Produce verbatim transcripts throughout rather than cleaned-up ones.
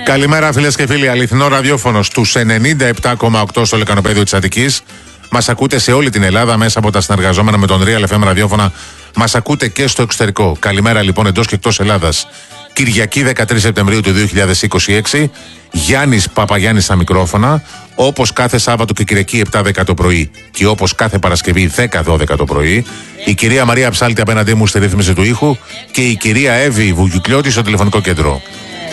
Καλημέρα φίλες και φίλοι, αληθινό ραδιόφωνο στους ενενήντα επτά κόμμα οκτώ στο λεκανοπέδιο της Αττικής. Μας ακούτε σε όλη την Ελλάδα μέσα από τα συνεργαζόμενα με τον Real εφ εμ ραδιόφωνα. Μας ακούτε και στο εξωτερικό. Καλημέρα λοιπόν εντός και εκτός Ελλάδας. Κυριακή δεκατρείς Σεπτεμβρίου του δύο χιλιάδες είκοσι έξι. Γιάννης Παπαγιάννης στα μικρόφωνα. Όπως κάθε Σάββατο και Κυριακή επτά δέκα το πρωί και όπως κάθε Παρασκευή δέκα δώδεκα το πρωί. Η κυρία Μαρία Ψάλτη απέναντί μου στη ρύθμιση του ήχου και η κυρία Εύη Βουγιουκλιώτη στο τηλεφωνικό κέντρο.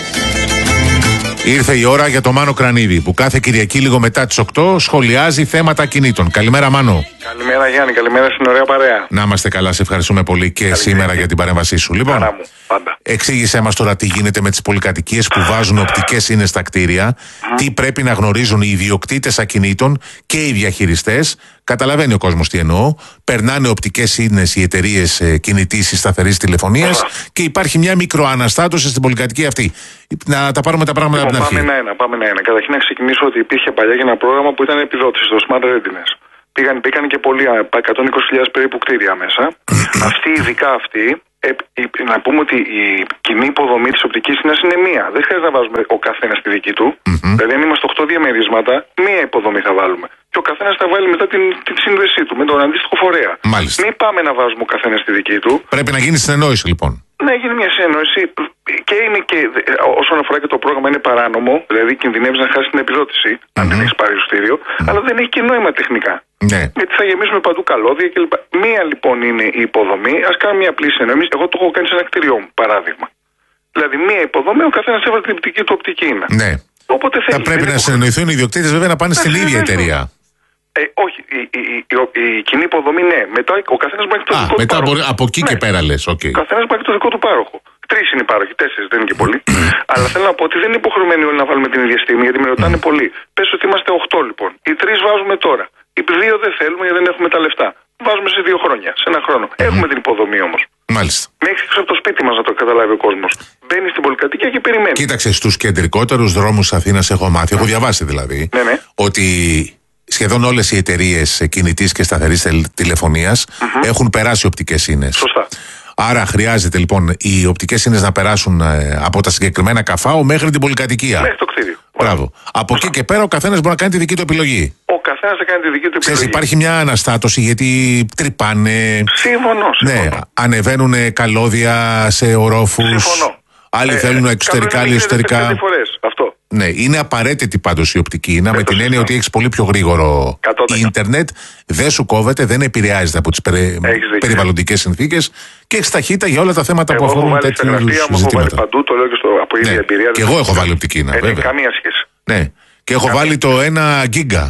Ήρθε η ώρα για το Μάνο Κρανίδη που κάθε Κυριακή λίγο μετά τις οκτώ σχολιάζει θέματα κινήτων. Καλημέρα Μάνο. Καλημέρα Γιάννη, καλημέρα στην ωραία παρέα. Να είμαστε καλά, σε ευχαριστούμε πολύ και Καλή σήμερα και... για την παρέμβασή σου. Λοιπόν, μου, πάντα. Εξήγησέ μας τώρα τι γίνεται με τις πολυκατοικίες που βάζουν οπτικές σύνες στα κτίρια, mm. τι πρέπει να γνωρίζουν οι ιδιοκτήτες ακινήτων και οι διαχειριστές. Καταλαβαίνει ο κόσμος τι εννοώ. Περνάνε οπτικές σύνες οι εταιρείες ε, κινητής ή σταθερής τηλεφωνίας mm. και υπάρχει μια μικροαναστάτωση στην πολυκατοικία αυτή. Να τα πάρουμε τα πράγματα λοιπόν, από την αρχή. Πάμε ένα-ένα. Πάμε ένα-ένα. Καταρχήν να ξεκινήσω ότι υπήρχε παλιά και ένα πρόγραμμα που ήταν επιδότηση, το Smart Readiness. Πήγαν, πήγαν και πολλοί, εκατόν είκοσι χιλιάδες περίπου κτίρια μέσα. Αυτή, ειδικά αυτή, ε, ε, να πούμε ότι η κοινή υποδομή της οπτικής σύνης είναι μία. Δεν χρειάζεται να βάζουμε ο καθένας τη δική του. Mm-hmm. Δηλαδή, αν είμαστε οκτώ διαμερίσματα, μία υποδομή θα βάλουμε. Και ο καθένας θα βάλει μετά την, την σύνδεσή του με τον αντίστοιχο φορέα. Μάλιστα. Μην πάμε να βάζουμε ο καθένας τη δική του. Πρέπει να γίνει συνεννόηση λοιπόν. Ναι, γίνει μια συνεννόηση και είναι και όσον αφορά και το πρόγραμμα είναι παράνομο, δηλαδή κινδυνεύει να χάσει την επιδότηση, mm-hmm. αν δεν έχει πάρει το στήριο, mm-hmm. αλλά δεν έχει και νόημα τεχνικά. Ναι. Γιατί θα γεμίσουμε παντού καλώδια κλπ. Μία λοιπόν είναι η υποδομή, ας κάνουμε μια απλή συνεννόηση. Εγώ το έχω κάνει σε ένα κτίριό μου, παράδειγμα. Δηλαδή μία υποδομή, ο καθένας έβαλε την οπτική του οπτική είναι. Ναι. Όποτε θέλει. Θα πρέπει να συνεννοηθούν οι ιδιοκτήτες βέβαια να πάνε στην ίδια εταιρεία. Ε, όχι, η, η, η, η, η κοινή υποδομή ναι. Μετά ο καθένας μπορεί να έχει το Α, δικό μετά του μπορεί, πάροχο. από εκεί Ναι. και πέρα λες, okay. Ο καθένας μπορεί να έχει το δικό του πάροχο. Τρεις είναι οι πάροχοι, τέσσερις δεν είναι και πολλοί. Αλλά θέλω να πω ότι δεν είναι υποχρεωμένοι όλοι να βάλουμε την ίδια στιγμή, γιατί με ρωτάνε πολλοί. Πες ότι είμαστε οκτώ λοιπόν. Οι τρεις βάζουμε τώρα. Οι δύο δεν θέλουμε γιατί δεν έχουμε τα λεφτά. Βάζουμε σε δύο χρόνια, σε ένα χρόνο. Έχουμε την υποδομή όμως. Μάλιστα. Μέχρι από το σπίτι μας να το καταλάβει ο κόσμος. Μπαίνει στην πολυκατοικία και περιμένει. Κοίταξε, στους κεντρικότερους δρόμους Αθήνας έχω μάθει, έχω διαβάσει δηλαδή, ναι, ναι. ότι σχεδόν όλες οι εταιρείες κινητής και σταθερής τηλεφωνίας mm-hmm. έχουν περάσει οπτικές σύνες. Σωστά. Άρα χρειάζεται λοιπόν οι οπτικές σύνες να περάσουν ε, από τα συγκεκριμένα καφάο μέχρι την πολυκατοικία. Μέχρι το κτίριο. Μπράβο. Από εκεί και πέρα ο καθένας μπορεί να κάνει τη δική του επιλογή. Ο καθένας θα κάνει τη δική του επιλογή. Ξέρεις, υπάρχει μια αναστάτωση γιατί τρυπάνε. Συμφωνώ. Ναι, ανεβαίνουν καλώδια σε ορόφους. Συμφωνώ. Άλλοι ε, θέλουν εξωτερικά, άλλοι εσωτερικά. Φορές. Αυτό. Ναι, είναι απαραίτητη πάντως η οπτική. Είναι με την έννοια ότι έχεις πολύ πιο γρήγορο ίντερνετ, δεν σου κόβεται, δεν επηρεάζεται από τις περι... περιβαλλοντικές συνθήκες και έχεις ταχύτητα για όλα τα θέματα εγώ που αφορούν τέτοιου είδους ζητήματα. Έχω βάλει παντού, το λέω και στο, από ίδια ναι. εμπειρία. Και εγώ έχω βάλει οπτική, να, βέβαια. Καμία σχέση. Ναι, και έχω καμία. βάλει το ένα γίγκα.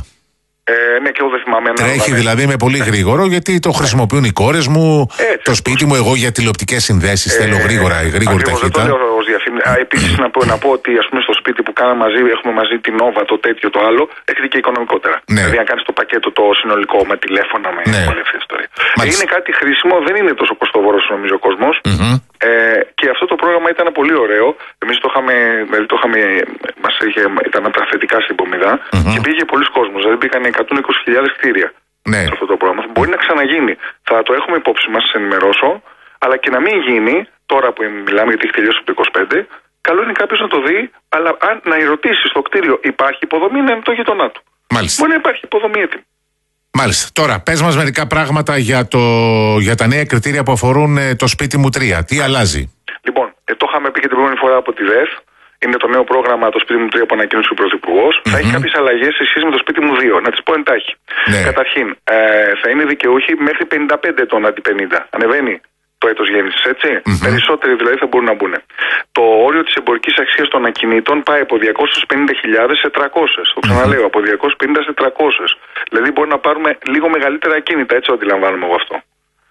Ε, ναι, και εγώ δεν θυμάμαι. Τρέχει δηλαδή με πολύ γρήγορο γιατί το χρησιμοποιούν οι κόρες μου, έτσι, το σπίτι μου. Εγώ για τηλεοπτικές συνδέσεις ε, θέλω γρήγορα, γρήγορη ταχύτητα. Δεν το λέω ως διαφήμιση. Επίσης να πω, να πω ότι ας πούμε στο σπίτι που κάναμε μαζί, έχουμε μαζί την Nova, το τέτοιο, το άλλο, έχετε και οικονομικότερα. Ναι. Δηλαδή αν κάνεις το πακέτο το συνολικό με τηλέφωνα, με ναι. όλη αυτή την ιστορία. Είναι κάτι χρήσιμο, δεν είναι τόσο κοστοβόρος νομίζω ο κόσμος. Mm-hmm. Ε, και αυτό το πρόγραμμα ήταν πολύ ωραίο. Εμείς το είχαμε, δηλαδή το είχαμε, μας είχε, ήταν από τα θετικά στην Πομιδά mm-hmm. και πήγε πολλοί κόσμος. Δηλαδή πήγαν εκατόν είκοσι χιλιάδες κτίρια ναι. σε αυτό το πρόγραμμα. Μπορεί να ξαναγίνει. Θα το έχουμε υπόψη μας, σας ενημερώσω. Αλλά και να μην γίνει, τώρα που μιλάμε γιατί έχει τελειώσει το είκοσι πέντε, καλό είναι κάποιος να το δει, αλλά αν να ρωτήσει στο κτίριο υπάρχει υποδομή, να είναι το γειτονά του. Μάλιστα. Μπορεί να υπάρχει υποδομή έτοιμη. Μάλιστα. Τώρα, πες μας μερικά πράγματα για, το, για τα νέα κριτήρια που αφορούν ε, το σπίτι μου τρία. Τι αλλάζει? Λοιπόν, ε, το είχαμε πει και την προηγούμενη φορά από τη ΔΕΘ. Είναι το νέο πρόγραμμα το σπίτι μου τρία που ανακοίνωσε ο Πρωθυπουργός. Mm-hmm. Θα έχει κάποιες αλλαγές σε σχέση με το σπίτι μου δύο. Να τις πω εντάχει. Ναι. Καταρχήν, ε, θα είναι δικαιούχοι μέχρι πενήντα πέντε ετών αντί πενήντα. Ανεβαίνει το έτος γέννησης, έτσι. Mm-hmm. Περισσότεροι δηλαδή θα μπορούν να μπουν. Το όριο της εμπορικής αξίας των ακινήτων πάει από διακόσιες πενήντα χιλιάδες σε τριακόσιες. Το ξαναλέω, mm-hmm. από διακόσιες πενήντα σε τριακόσιες. Δηλαδή μπορεί να πάρουμε λίγο μεγαλύτερα ακίνητα, έτσι αντιλαμβάνομαι εγώ αυτό.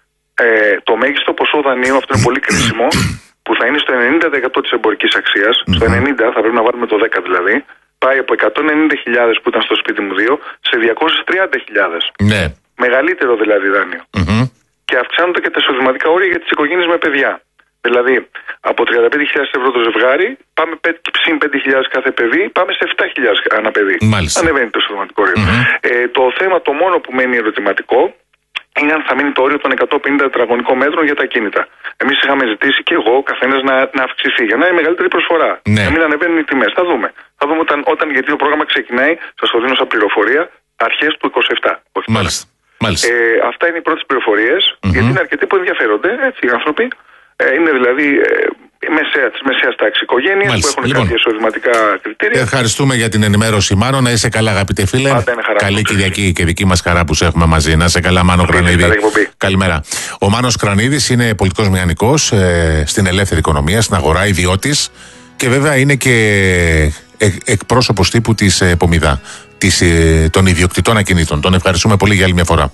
Ε, το μέγιστο ποσό δανείου, αυτό είναι πολύ κρίσιμο, που θα είναι στο ενενήντα τοις εκατό της εμπορικής αξίας. Mm-hmm. Στο ενενήντα θα πρέπει να βάλουμε το δέκα δηλαδή. Πάει από εκατόν ενενήντα χιλιάδες που ήταν στο σπίτι μου δύο σε διακόσιες τριάντα χιλιάδες. Ναι. Μεγαλύτερο δηλαδή δάνειο. Mm-hmm. Και αυξάνονται και τα εισοδηματικά όρια για τις οικογένειες με παιδιά. Δηλαδή, από τριάντα πέντε χιλιάδες ευρώ το ζευγάρι, πάμε συν πέντε χιλιάδες κάθε παιδί, πάμε σε επτά χιλιάδες ανά παιδί. Μάλιστα. Ανεβαίνει το εισοδηματικό όριο. Mm-hmm. Ε, το θέμα το μόνο που μένει ερωτηματικό είναι αν θα μείνει το όριο των εκατόν πενήντα τετραγωνικών μέτρων για τα ακίνητα. Εμείς είχαμε ζητήσει και εγώ ο καθένας να, να αυξηθεί για να είναι μεγαλύτερη προσφορά. Ναι. Να μην ανεβαίνουν οι τιμές. Θα δούμε. Θα δούμε όταν, όταν γιατί το πρόγραμμα ξεκινάει, σας το δίνω σαν πληροφορία, αρχές του είκοσι επτά. Όχι Μάλιστα. Μάλιστα. Ε, αυτά είναι οι πρώτες πληροφορίες, mm-hmm. γιατί είναι αρκετοί που ενδιαφέρονται, έτσι οι άνθρωποι. Ε, είναι δηλαδή ε, μεσαία, της μεσαίας τάξης οικογένειας που έχουν λοιπόν, κάποια εισοδηματικά κριτήρια. Ευχαριστούμε για την ενημέρωση, Μάνο. Να είσαι καλά, αγαπητέ φίλε. Καλή Κυριακή και δική μας χαρά που σε έχουμε μαζί. Να είσαι καλά, Μάνο Κρανίδη. Καλημέρα. Ο Μάνος Κρανίδης είναι πολιτικός μηχανικός ε, στην ελεύθερη οικονομία, στην αγορά, ιδιώτης και βέβαια είναι και ε, εκπρόσωπος τύπου της ε, Πομιδά, της, ε, των ιδιοκτητών ακινήτων. Τον ευχαριστούμε πολύ για άλλη μια φορά.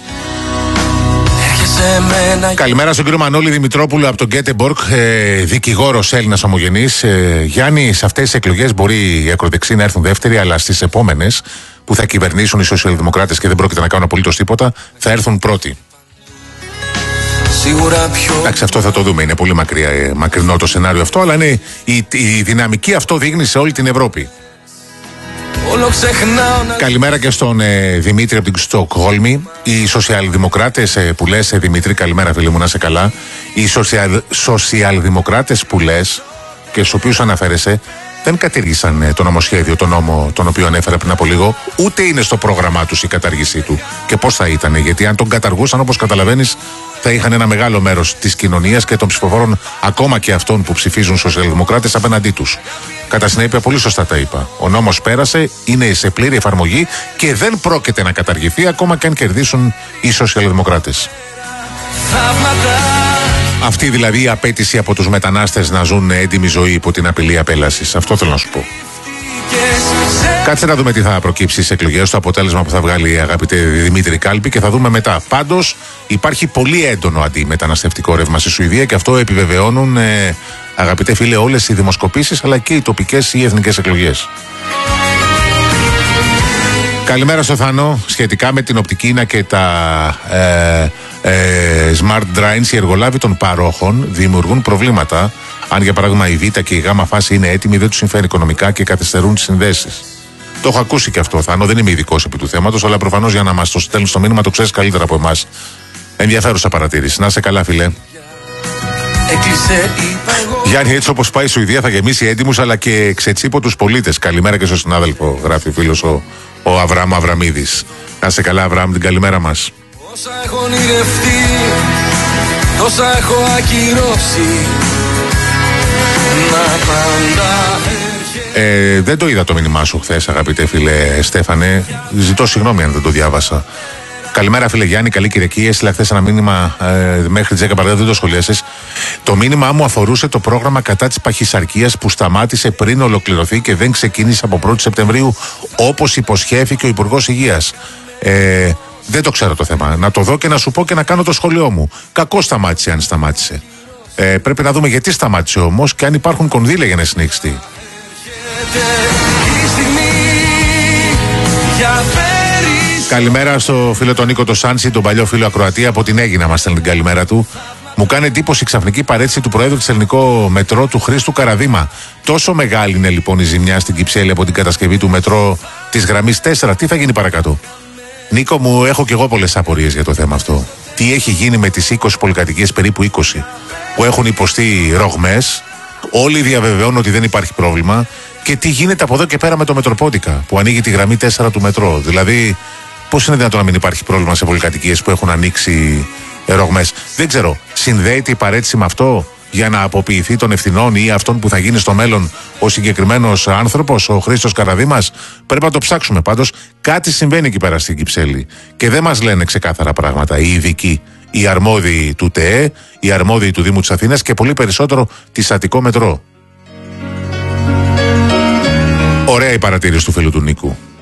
Καλημέρα στον κύριο Μανώλη Δημητρόπουλο από τον Γκέτεμπορκ, ε, δικηγόρος Έλληνας ομογενής. Ε, Γιάννη, σε αυτές τις εκλογές μπορεί οι ακροδεξιοί να έρθουν δεύτεροι, αλλά στις επόμενες που θα κυβερνήσουν οι σοσιαλδημοκράτες και δεν πρόκειται να κάνουν απολύτως τίποτα, θα έρθουν πρώτοι. Εντάξει, αυτό θα το δούμε. Είναι πολύ μακριά, ε, μακρινό το σενάριο αυτό, αλλά είναι η, η δυναμική αυτό δείχνει σε όλη την Ευρώπη. Καλημέρα και στον ε, Δημήτρη από την Στοκχόλμη. Οι σοσιαλδημοκράτες ε, που λες, ε, Δημήτρη, καλημέρα φίλε μου, να είσαι καλά. Οι σοσιαλ, σοσιαλδημοκράτες που λες και στους οποίους αναφέρεσαι δεν κατήργησαν ε, το νομοσχέδιο, το νόμο τον οποίο ανέφερα πριν από λίγο, ούτε είναι στο πρόγραμμά τους η κατάργησή του. Και πώς θα ήταν, γιατί αν τον καταργούσαν, όπως καταλαβαίνεις, θα είχαν ένα μεγάλο μέρος της κοινωνίας και των ψηφοφόρων, ακόμα και αυτών που ψηφίζουν σοσιαλδημοκράτες, απέναντί τους. Κατά συνέπεια, πολύ σωστά τα είπα. Ο νόμος πέρασε, είναι σε πλήρη εφαρμογή και δεν πρόκειται να καταργηθεί, ακόμα και αν κερδίσουν οι σοσιαλδημοκράτες. Αυτή δηλαδή η απέτηση από τους μετανάστες να ζουν έντιμη ζωή υπό την απειλή απέλασης. Αυτό θέλω να σου πω. Κάτσε να δούμε τι θα προκύψει στις εκλογές, το αποτέλεσμα που θα βγάλει η αγαπητή Δημήτρη Κάλπη και θα δούμε μετά. Πάντως υπάρχει πολύ έντονο αντιμεταναστευτικό ρεύμα στη Σουηδία και αυτό επιβεβαιώνουν, ε, αγαπητέ φίλε, όλες οι δημοσκοπήσεις αλλά και οι τοπικές ή εθνικές εκλογές. Καλημέρα στο Θανό. Σχετικά με την οπτική και τα ε, ε, smart drains, οι εργολάβοι των παρόχων δημιουργούν προβλήματα. Αν για παράδειγμα η Β και η Γ φάση είναι έτοιμη, δεν τους συμφέρει οικονομικά και καθυστερούν τις συνδέσεις. Το έχω ακούσει και αυτό, Θάνο. Δεν είμαι ειδικός επί του θέματος, αλλά προφανώς για να μας το στέλνουν στο μήνυμα το ξέρεις καλύτερα από εμάς. Ενδιαφέρουσα παρατήρηση. Να είσαι καλά, φίλε. Γιάννη, έτσι όπως πάει η Σουηδία θα γεμίσει έντιμους αλλά και ξετσίποτους πολίτες. Καλημέρα και στον συνάδελφο, γράφει ο φίλος ο, ο Αβραάμ Αβραμίδης. Να είσαι καλά, Αβραάμ, την καλημέρα μας. Όσα έχω ονειρευτεί, τόσα έχω ακυρώσει. Ε, δεν το είδα το μήνυμά σου χθες, αγαπητέ φίλε Στέφανε. Ζητώ συγγνώμη αν δεν το διάβασα. Καλημέρα, φίλε Γιάννη, καλή Κυριακή. Έστειλα χθες ένα μήνυμα ε, μέχρι τις δέκα παραδείγμα, δεν το σχολίασες. Το μήνυμά μου αφορούσε το πρόγραμμα κατά της παχυσαρκίας που σταμάτησε πριν ολοκληρωθεί και δεν ξεκίνησε από πρώτη Σεπτεμβρίου όπως υποσχέθηκε ο Υπουργός Υγείας. Ε, δεν το ξέρω το θέμα. Να το δω και να σου πω και να κάνω το σχόλιο μου. Κακώς σταμάτησε αν σταμάτησε. Ε, πρέπει να δούμε γιατί σταμάτησε όμως και αν υπάρχουν κονδύλια για να συνεχιστεί. Καλημέρα στο φίλο τον Νίκο το Σάντσι, τον παλιό φίλο Ακροατή από την Αίγινα. Μας στέλνει την καλημέρα του. Μου κάνει εντύπωση η ξαφνική παρέτηση του Προέδρου της Ελληνικό Μετρό του Χρήστου Καραδίμα. Τόσο μεγάλη είναι λοιπόν η ζημιά στην Κυψέλη από την κατασκευή του μετρό της γραμμής τέσσερα. Τι θα γίνει παρακάτω? Νίκο μου, έχω και εγώ πολλές απορίες για το θέμα αυτό. Τι έχει γίνει με τις είκοσι πολυκατοικίες, περίπου είκοσι, που έχουν υποστεί ρογμές? Όλοι διαβεβαιώνουν ότι δεν υπάρχει πρόβλημα. Και τι γίνεται από εδώ και πέρα με το Μετροπόντικα που ανοίγει τη γραμμή τέσσερα του μετρό? Δηλαδή, πώς είναι δυνατόν να μην υπάρχει πρόβλημα σε πολυκατοικίες που έχουν ανοίξει ρογμές? Δεν ξέρω. Συνδέεται η παρέτηση με αυτό για να αποποιηθεί των ευθυνών ή αυτών που θα γίνει στο μέλλον ο συγκεκριμένος άνθρωπος, ο Χρήστος Καραδίμας? Πρέπει να το ψάξουμε. Πάντως, κάτι συμβαίνει εκεί πέρα στην Κυψέλη και δεν μας λένε ξεκάθαρα πράγματα οι ειδικοί, οι αρμόδιοι του ΤΕΕ, οι αρμόδιοι του Δήμου της Αθήνας και πολύ περισσότερο της Αττικό Μετρό. Ωραία η παρατήρηση του φίλου του Νίκου.